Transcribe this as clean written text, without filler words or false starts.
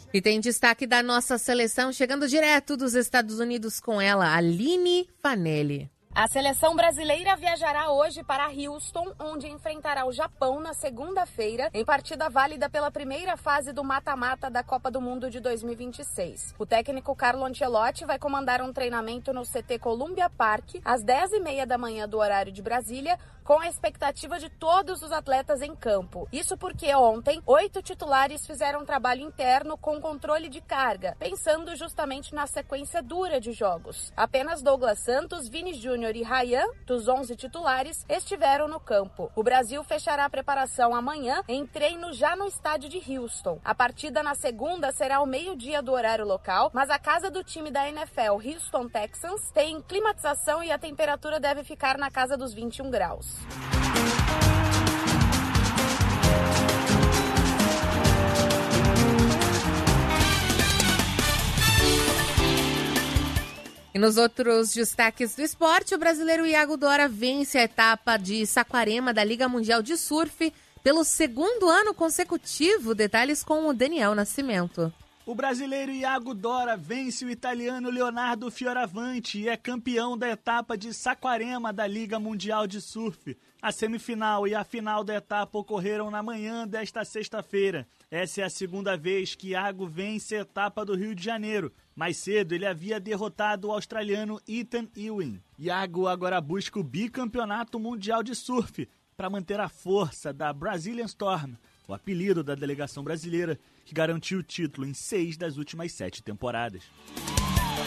E tem destaque da nossa seleção chegando direto dos Estados Unidos com ela, Aline Fanelli. A seleção brasileira viajará hoje para Houston, onde enfrentará o Japão na segunda-feira, em partida válida pela primeira fase do mata-mata da Copa do Mundo de 2026. O técnico Carlo Ancelotti vai comandar um treinamento no CT Columbia Park, às 10h30 da manhã do horário de Brasília, com a expectativa de todos os atletas em campo. Isso porque ontem, 8 titulares fizeram um trabalho interno com controle de carga, pensando justamente na sequência dura de jogos. Apenas Douglas Santos, Vini Júnior e Ryan, dos 11 titulares, estiveram no campo. O Brasil fechará a preparação amanhã em treino já no estádio de Houston. A partida na segunda será ao meio-dia do horário local, mas a casa do time da NFL, Houston Texans, tem climatização e a temperatura deve ficar na casa dos 21 graus. E nos outros destaques do esporte, o brasileiro Iago Dora vence a etapa de Saquarema da Liga Mundial de Surf pelo segundo ano consecutivo. Detalhes com o Daniel Nascimento. O brasileiro Iago Dora vence o italiano Leonardo Fioravanti e é campeão da etapa de Saquarema da Liga Mundial de Surf. A semifinal e a final da etapa ocorreram na manhã desta sexta-feira. Essa é a segunda vez que Iago vence a etapa do Rio de Janeiro. Mais cedo, ele havia derrotado o australiano Ethan Ewing. Iago agora busca o bicampeonato mundial de surf para manter a força da Brazilian Storm, o apelido da delegação brasileira, que garantiu o título em 6 das últimas 7 temporadas.